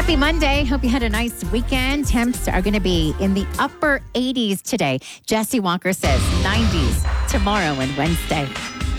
Happy Monday. Hope you had a nice weekend. Temps are going to be in the upper 80s today. Jesse Walker says 90s tomorrow and Wednesday.